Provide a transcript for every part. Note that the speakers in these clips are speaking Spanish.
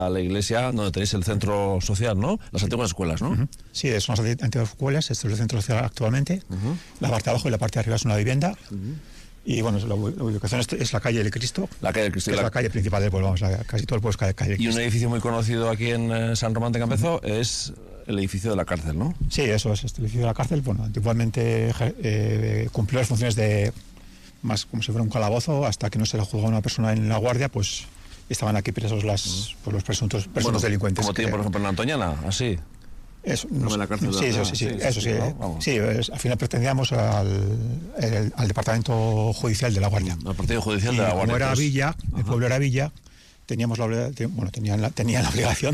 a la iglesia donde tenéis el centro social, ¿no? Las antiguas escuelas, ¿no? Sí, son las antiguas escuelas, esto es el centro social actualmente. La parte de abajo y la parte de arriba es una vivienda. Y bueno, la ubicación es la calle del Cristo. La calle del Cristo. Es la calle principal del pueblo, vamos, casi todo el pueblo es calle del Cristo. Y un edificio muy conocido aquí en San Román de Campezo es el edificio de la cárcel, ¿no? Sí, eso es, este edificio de la cárcel. Bueno, antiguamente cumplió las funciones de más como si fuera un calabozo, hasta que no se le juzgó a una persona en la guardia, pues estaban aquí presos los presuntos delincuentes. Como tiene, por ejemplo, en Antoñana, así. Eso, no, la cárcel sí, eso sí, eso sí. ¿No? Sí, al final pertenecíamos al departamento judicial de la Guardia. Al partido judicial de la Guardia. Como era villa, el pueblo era villa, tenían la obligación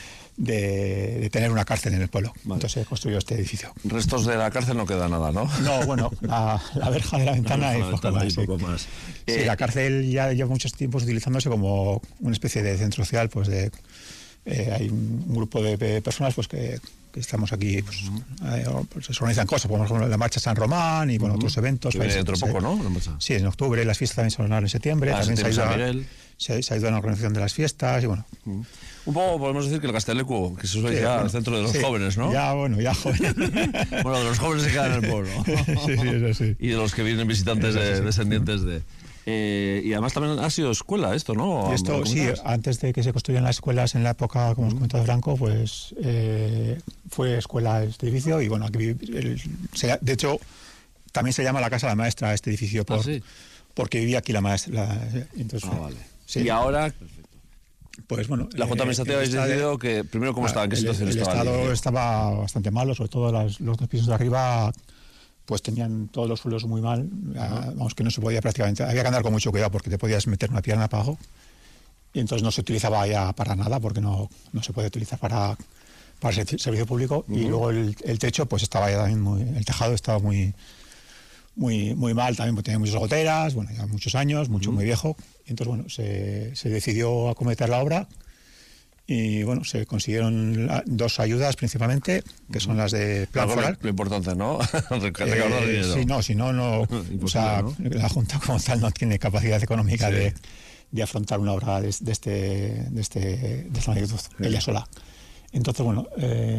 de tener una cárcel en el pueblo. Vale. Entonces se construyó este edificio. Restos de la cárcel no queda nada, ¿no? No, bueno, la verja de la ventana y poco más. Sí, la cárcel ya lleva muchos tiempos utilizándose como una especie de centro social, pues hay un grupo de personas pues que estamos aquí, pues se organizan cosas, por ejemplo la marcha San Román y bueno, otros eventos. Que viene dentro de poco, ¿no? Sí, en octubre, las fiestas también se van a dar en septiembre, también se ha ido a la organización de las fiestas y bueno. Un poco podemos decir que el Gaztelecu, que eso es ya el centro de los jóvenes, ¿no? Ya jóvenes. Bueno, de los jóvenes se quedan en el pueblo. Sí, eso sí. Y de los que vienen visitantes descendientes de... y además también ha sido escuela esto, ¿no? Y esto, sí, antes de que se construyeran las escuelas en la época, como os comentado Franco, pues fue escuela este edificio y bueno, aquí, de hecho, también se llama la Casa de la Maestra este edificio porque vivía aquí la maestra. Entonces, vale. Sí. Y ahora... Pues bueno, la Junta Administrativa habéis decidido que primero cómo estaba, en qué situación estaba. El estado estaba bastante malo, sobre todo los dos pisos de arriba pues tenían todos los suelos muy mal, vamos, que no se podía prácticamente, había que andar con mucho cuidado porque te podías meter una pierna para abajo y entonces no se utilizaba ya para nada porque no se puede utilizar para el servicio público y luego el techo pues estaba ya también el tejado estaba muy mal también, porque tenía muchas goteras, bueno, ya muchos años, muy viejo. Y entonces, bueno, se decidió acometer la obra y, bueno, se consiguieron dos ayudas principalmente, que son las de plan foral. Lo importante, ¿no? Recaudar dinero. Sí, si no, o sea, ¿no? La Junta como tal no tiene capacidad económica de afrontar una obra de esta magnitud, ella sola. Entonces, bueno,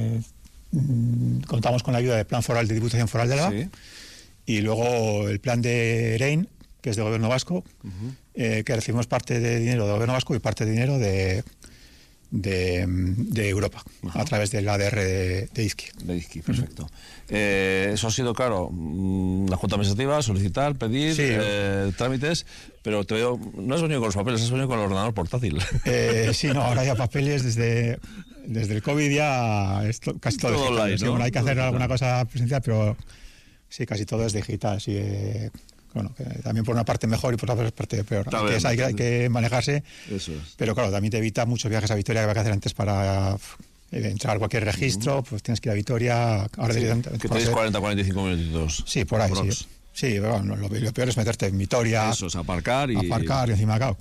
contamos con la ayuda del plan foral de Diputación Foral de Álava. Sí. Y luego el plan de EREIN, que es del Gobierno Vasco, que recibimos parte de dinero del Gobierno Vasco y parte de dinero de Europa, a través del ADR de ISKI. De ISKI, perfecto. Eso ha sido, claro, la Junta Administrativa, solicitar, pedir, trámites, pero te veo, no has venido con los papeles, has venido con el ordenador portátil. Sí, no, ahora ya papeles desde el COVID ya casi todo digital, online, ¿no? Bueno, hay que hacer alguna cosa presencial, pero... Sí, casi todo es digital. Sí, bueno, que también por una parte mejor y por otra parte peor. Hay que manejarse. Eso es. Pero claro, también te evita muchos viajes a Vitoria que hay que hacer antes para entrar a cualquier registro. Pues tienes que ir a Vitoria. Ahora que tenéis 40-45 minutitos. Sí, por ahí. Sí. Sí, bueno, lo peor es meterte en Vitoria. Eso es, aparcar y encima, claro.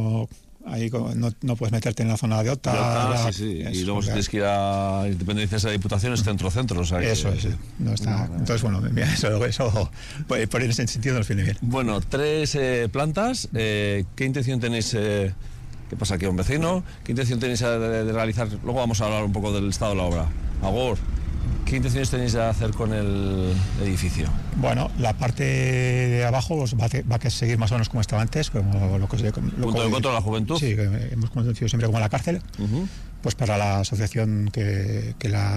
Ahí no puedes meterte en la zona de OTA. Y luego si tienes que ir a Independencias de Diputaciones, centro. O sea, eso es, no está. Entonces, bueno, mira, eso por ese sentido nos viene bien. Bueno, 3 plantas. ¿Qué intención tenéis? ¿Qué pasa aquí a un vecino? ¿Qué intención tenéis de realizar? Luego vamos a hablar un poco del estado de la obra. Agor, ¿qué intenciones tenéis de hacer con el edificio? Bueno, la parte de abajo pues, va a seguir más o menos como estaba antes, como lo que punto de encuentro de la juventud. Sí, que hemos conocido siempre como la cárcel, pues para la asociación que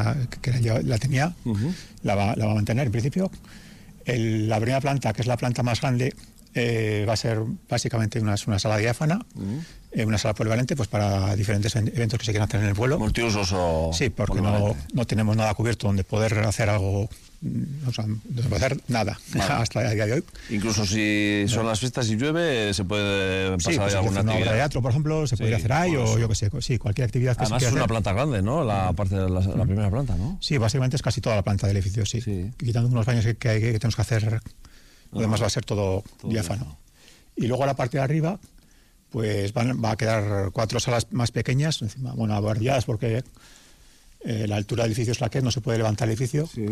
la tenía, la va a mantener en principio. La primera planta, que es la planta más grande, va a ser básicamente una sala diáfana, una sala polivalente pues para diferentes eventos que se quieran hacer en el pueblo. ¿Multiusos o...? Sí, porque no tenemos nada cubierto donde poder hacer algo, o sea, no se puede hacer nada hasta el día de hoy. Incluso si son las fiestas y llueve, se puede pasar pues alguna actividad. Una obra de teatro, por ejemplo, se podría hacer ahí, o yo qué sé, sí, cualquier actividad que además se quiera es una planta grande, ¿no? La parte de la primera planta, ¿no? Sí, básicamente es casi toda la planta del edificio, sí. Quitando unos baños que tenemos que hacer, lo demás va a ser todo diáfano. Y luego a la parte de arriba, pues va a quedar 4 salas más pequeñas, encima, bueno, abardeadas porque la altura del edificio es la que es, no se puede levantar el edificio. Sí.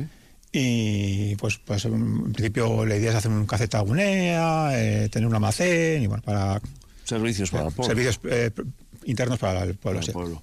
Y pues en principio la idea es hacer un caceta agunea, tener un almacén y bueno, para... Servicios para el pueblo. Servicios internos para el pueblo. Para el Sí. pueblo.